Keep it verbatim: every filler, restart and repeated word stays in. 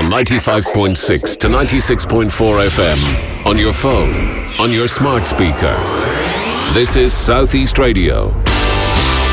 ninety-five point six to ninety-six point four F M. On your phone, on your smart speaker. This is Southeast Radio.